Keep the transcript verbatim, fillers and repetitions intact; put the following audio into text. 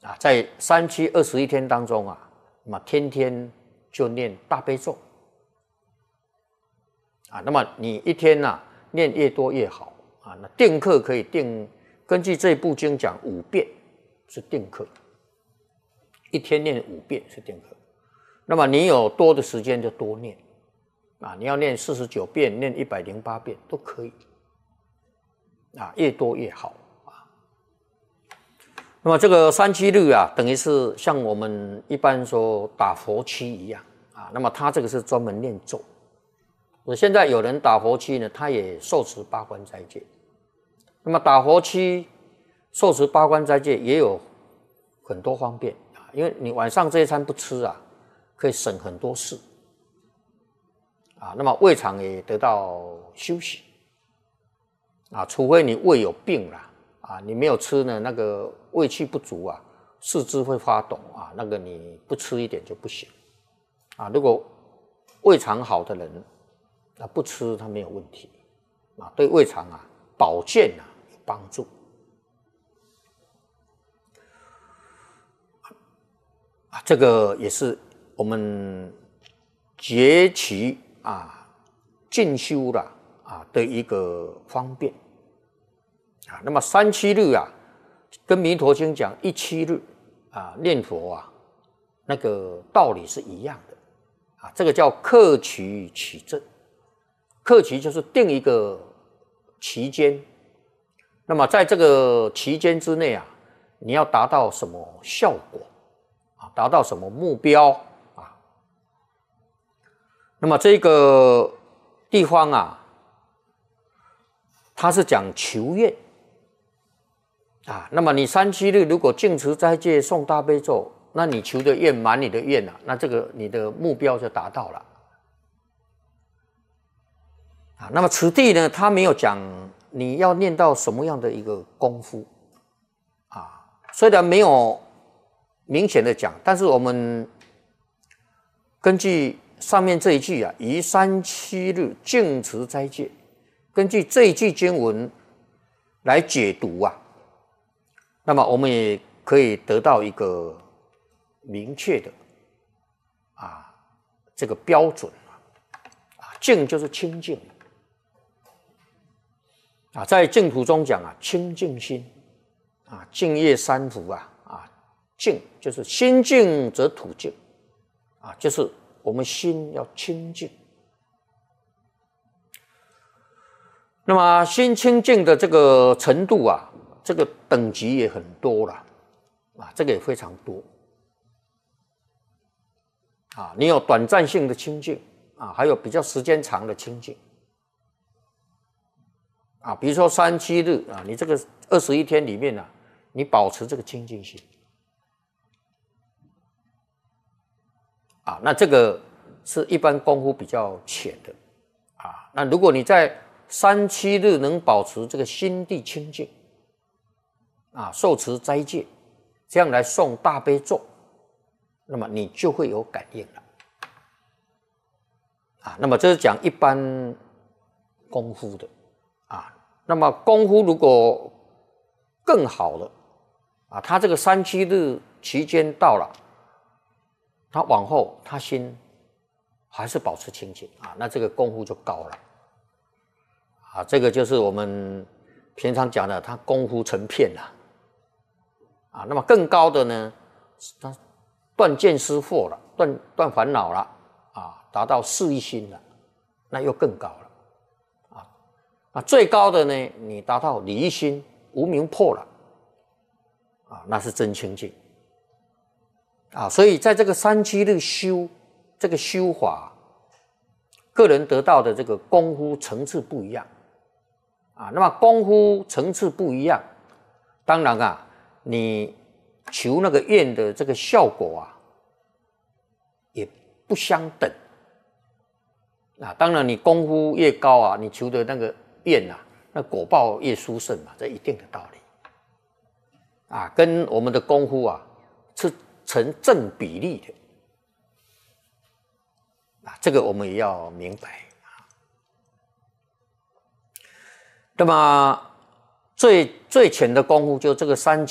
啊，在三七二十一天当中啊，那么天天就念大悲咒啊，那么你一天呐、啊、念越多越好啊。那定课可以定，根据这部经讲五遍是定课，一天念五遍是定课。那么你有多的时间就多念啊，你要念四十九遍，念一百零八遍都可以啊，越多越好。那么这个三七日啊，等于是像我们一般说打佛七一样啊。那么他这个是专门念咒。我现在有人打佛七呢，他也受持八关斋戒。那么打佛七、受持八关斋戒也有很多方便啊，因为你晚上这一餐不吃啊，可以省很多事啊。那么胃肠也得到休息啊，除非你胃有病啦。啊，你没有吃呢，那个胃气不足啊，四肢会发抖啊，那个你不吃一点就不行啊。如果胃肠好的人，那不吃他没有问题啊，对胃肠啊保健啊有帮助啊。这个也是我们节期啊进修啦啊的一个方便。啊，那么三七日啊，跟弥陀经讲一七日啊念佛啊，那个道理是一样的啊。这个叫克期起正，克期就是定一个期间，那么在这个期间之内啊，你要达到什么效果啊？达到什么目标啊？那么这个地方啊，它是讲求愿。啊，那么你三七日如果净持斋戒诵大悲咒，那你求的愿满你的愿啊，那这个你的目标就达到了。啊，那么此地呢，他没有讲你要念到什么样的一个功夫啊，虽然没有明显的讲，但是我们根据上面这一句啊，于三七日净持斋戒，根据这一句经文来解读啊。那么我们也可以得到一个明确的啊这个标准啊，净就是清净啊，在净土中讲啊，清净心啊，净业三福啊啊，净就是心净则土净啊，就是我们心要清净。那么心清净的这个程度啊。这个等级也很多了啊，这个也非常多啊。你有短暂性的清净啊，还有比较时间长的清净啊。比如说三七日啊，你这个二十一天里面啊，你保持这个清净心啊，那这个是一般功夫比较浅的啊。那如果你在三七日能保持这个心地清净。啊，受持斋戒，这样来诵大悲咒，那么你就会有感应了。啊，那么这是讲一般功夫的啊。那么功夫如果更好了啊，他这个三七日期间到了，他往后他心还是保持清净啊，那这个功夫就高了。啊，这个就是我们平常讲的，他功夫成片了。啊，那么更高的呢，他断见思惑了，断断烦恼了，啊，达到四一心了，那又更高了，啊，那最高的呢，你达到离一心无明破了，啊，那是真清净，啊，所以在这个三七日修这个修法，个人得到的这个功夫层次不一样，啊，那么功夫层次不一样，当然啊。你求那个愿的这个效果啊，也不相等啊。当然，你功夫越高啊，你求的那个愿啊，那果报越殊胜嘛，这一定的道理啊，跟我们的功夫啊是成正比例的啊，这个我们也要明白啊。那么最最浅的功夫就这个三